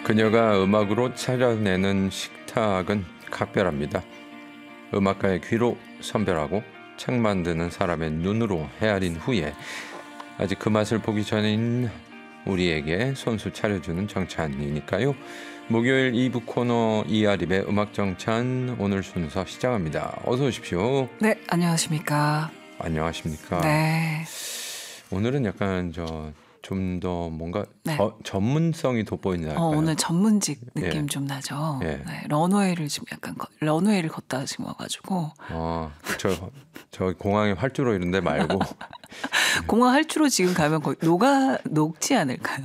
그녀가 음악으로 차려내는 식탁은 각별합니다. 음악가의 귀로 선별하고 책 만드는 사람의 눈으로 헤아린 후에 아직 그 맛을 보기 전인 우리에게 손수 차려주는 정찬이니까요. 목요일 2부 코너 이아립의 음악정찬 오늘 순서 시작합니다. 어서 오십시오. 네, 안녕하십니까. 안녕하십니까. 네. 오늘은 약간 좀 더 뭔가 네. 전문성이 돋보이는 날까요? 오늘 전문직 느낌 예. 좀 나죠. 예. 네, 런웨이를 지금 약간 런웨이를 걷다 지금 와가지고 저 공항에 활주로 이런데 말고 공항 할주로 지금 가면 거의 녹지 않을까요?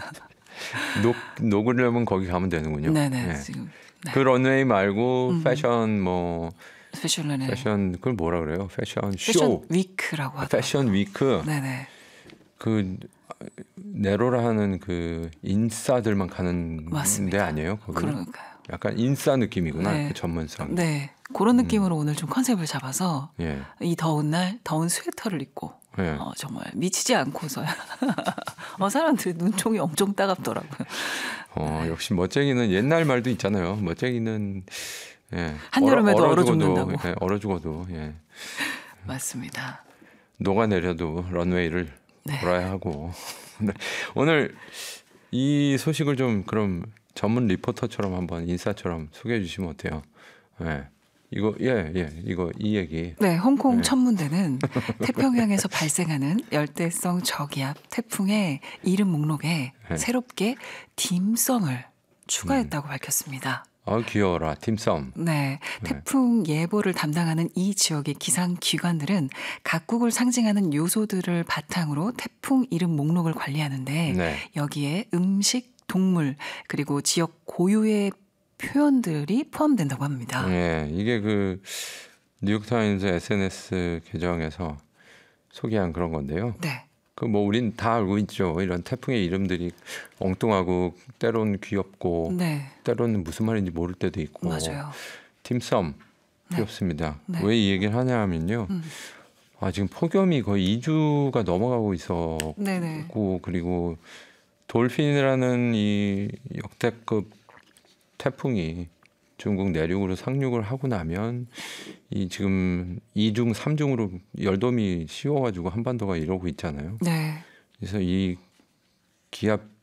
녹으려면 거기 가면 되는군요. 네네. 예. 지금 네. 그 런웨이 말고 패션 패션런웨이. 패션 그걸 뭐라 그래요? 패션 패션 쇼. 위크라고 하더라고요. 패션 위크. 네네. 그 네로라 하는 그 인싸들만 가는 맞습니다. 데 아니에요? 거기는? 그러니까요. 약간 인싸 느낌이구나. 네. 그 전문성. 네. 그런 느낌으로 오늘 좀 컨셉을 잡아서 예. 이 더운 날 더운 스웨터를 입고 예. 정말 미치지 않고서야 사람들이 눈총이 엄청 따갑더라고요. 역시 멋쟁이는 옛날 말도 있잖아요. 멋쟁이는 한여름에도 얼어 죽는다고. 얼어 죽어도 맞습니다. 녹아내려도 런웨이를 네. 돌아야 하고. 네. 오늘 이 소식을 좀 그럼 전문 리포터처럼 한번 인사처럼 소개해 주시면 어때요? 예. 이거 이 얘기. 네, 홍콩 천문대는 태평양에서 발생하는 열대성 저기압 태풍의 이름 목록에 새롭게 딤섬을 추가했다고 밝혔습니다. 귀여워라. 딤섬. 네, 태풍 예보를 담당하는 이 지역의 기상 기관들은 각국을 상징하는 요소들을 바탕으로 태풍 이름 목록을 관리하는데 네. 여기에 음식, 동물 그리고 지역 고유의 표현들이 포함된다고 합니다. 네, 이게 그 뉴욕타임즈 SNS 계정에서 소개한 그런 건데요. 네. 그 우린 다 알고 있죠. 이런 태풍의 이름들이 엉뚱하고 때론 귀엽고 때로는 무슨 말인지 모를 때도 있고. 맞아요. 딤섬 귀엽습니다. 네. 왜 이 얘기를 하냐 하면요. 지금 폭염이 거의 2주가 넘어가고 있었고 네네. 그리고 돌핀이라는 이 역대급 태풍이 중국 내륙으로 상륙을 하고 나면 이 지금 2중, 3중으로 열돔이 씌워가지고 한반도가 이러고 있잖아요. 네. 그래서 이 기압